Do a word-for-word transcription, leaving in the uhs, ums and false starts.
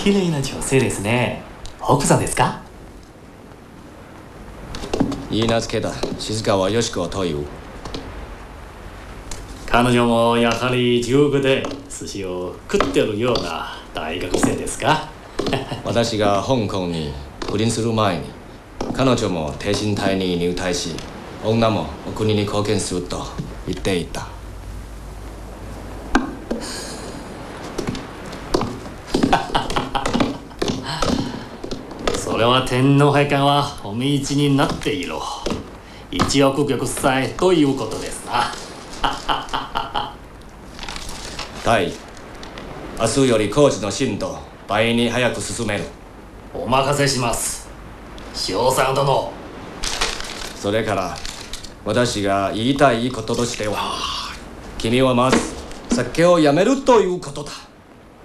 綺麗な女性ですね。奥さんですか？ 言い名付けだ。静川よし子という。 彼女もやはり地獄で寿司を食ってるような大学生ですか？ 私が香港に不倫する前に彼女も挺身隊に入隊し、女もお国に貢献すると言っていた。 それは天皇陛下はお身内になっている一億玉砕ということですな。 隊、明日より工事の進度倍に早く進める。 お任せします、翔さん殿。 それから私が言いたいこととしては、君はまず酒をやめるということだ。